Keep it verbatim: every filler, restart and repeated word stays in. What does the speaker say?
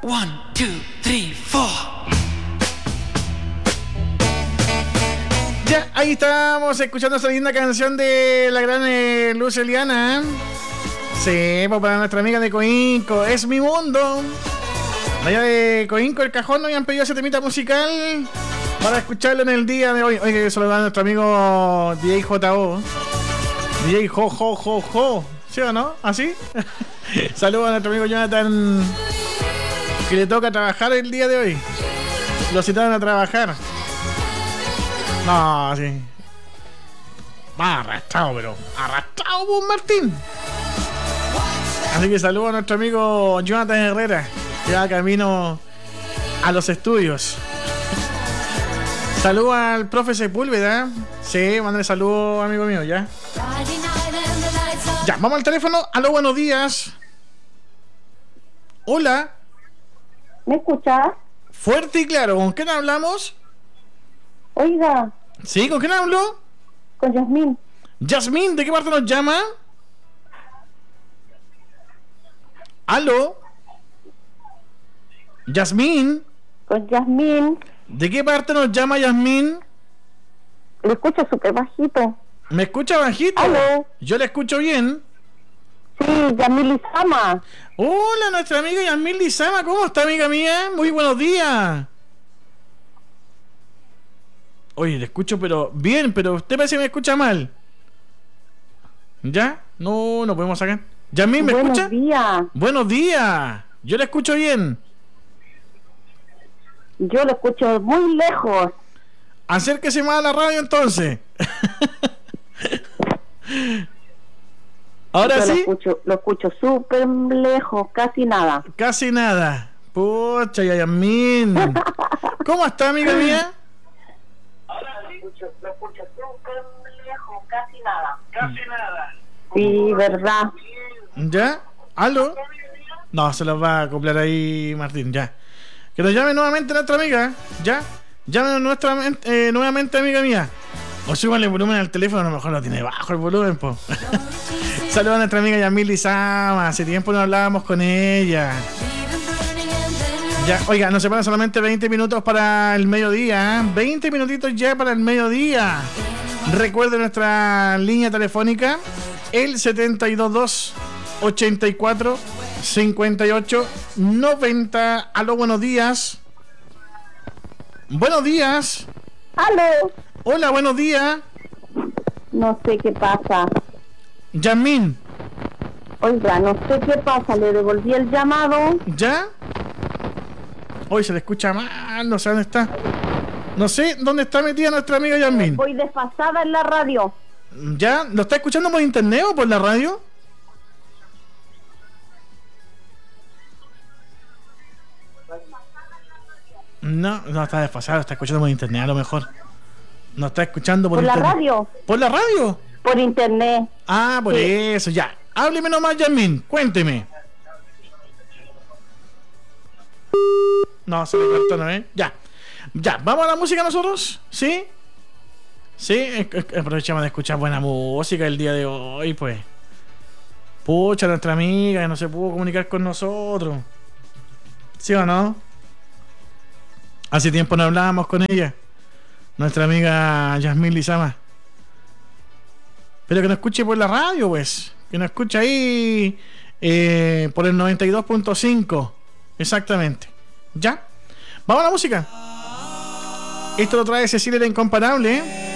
One, two, three, four. Ya, ahí estamos escuchando esa linda canción de la gran eh, Luz Eliana. Sí, pues para nuestra amiga de Coinco, Es Mi Mundo. Allá de Coinco, el Cajón, nos habían pedido ese temita musical para escucharlo en el día de hoy. Oye, saludar a nuestro amigo D J J O. D J Jo Jo Jo Jo. ¿Sí o no? ¿Así? Saludos a nuestro amigo Jonathan, que le toca trabajar el día de hoy. Lo citaron a trabajar. No, sí. Va arrastrado, pero arrastrado, pues, Martín. Así que saludos a nuestro amigo Jonathan Herrera, que va camino a los estudios. Saludos al profe Sepúlveda. Sí, mándale saludos, amigo mío, ya. Ya, vamos al teléfono. Aló, buenos días. Hola. ¿Me escuchas? Fuerte y claro. ¿Con quién hablamos? Oiga. ¿Sí? ¿Con quién hablo? Con Yasmín. Yasmín, ¿de qué parte nos llama? ¿Aló? Yasmín. Con Yasmín. ¿De qué parte nos llama Yasmín? Le escucho súper bajito. ¿Me escucha bajito? ¿Aló? Yo le escucho bien. Sí, Yasmín Lizama. Hola, nuestra amiga Yasmín Lizama. ¿Cómo está, amiga mía? Muy buenos días. Oye, le escucho pero bien, pero usted parece que me escucha mal. ¿Ya? No, no podemos sacar. Yasmín, ¿me Buenos escucha? Buenos días. Buenos días. Yo le escucho bien. Yo lo escucho muy lejos. Acérquese más a la radio entonces. Ahora Yo sí. Lo escucho, lo escucho súper lejos, casi nada. Casi nada. Pucha, Yasmín. ¿Cómo está, amiga mía? Ahora sí. Lo escucho, lo escucho súper lejos, casi nada. Casi nada. Sí, verdad. ¿Ya? ¿Aló? No, se los va a acoplar ahí, Martín, ya. Que nos llame nuevamente nuestra amiga, ¿ya? Llámenos nuestra, eh, nuevamente, amiga mía. O suban el volumen al teléfono, a lo mejor lo tiene bajo el volumen, po. Saludos a nuestra amiga Yasmín Lizama. Hace tiempo no hablábamos con ella. Ya, oiga, nos separan solamente veinte minutos para el mediodía, ¿eh? veinte minutitos ya para el mediodía. Recuerde nuestra línea telefónica, el setenta y dos dos ochenta y cuatro cincuenta y ocho noventa. Aló, buenos días. Buenos días. Aló. Hola, buenos días. No sé qué pasa. Yasmín. Oiga, no sé qué pasa. Le devolví el llamado. ¿Ya? Hoy se le escucha mal, no sé dónde está. No sé dónde está metida nuestra amiga Yasmín. Voy desfasada en la radio. ¿Ya? ¿Lo está escuchando por internet o por la radio? No, no está desfasado, está escuchando por internet a lo mejor. No está escuchando por, ¿Por la internet. radio? ¿Por la radio? Por internet. Ah, por Sí. eso, ya. Hábleme nomás, Yasmín, cuénteme. No, se le cortó, ¿no? ¿Eh? Ya. Ya, ¿vamos a la música nosotros? ¿Sí? Sí, eh, eh, aprovechamos de escuchar buena música el día de hoy, pues. Pucha, nuestra amiga que no se pudo comunicar con nosotros. ¿Sí o no? Hace tiempo no hablábamos con ella. Nuestra amiga Yasmín Lizama. Pero que nos escuche por la radio, pues. Que nos escuche ahí eh, por el noventa y dos punto cinco. Exactamente. ¿Ya? Vamos a la música. Esto lo trae Cecilia la Incomparable, ¿eh?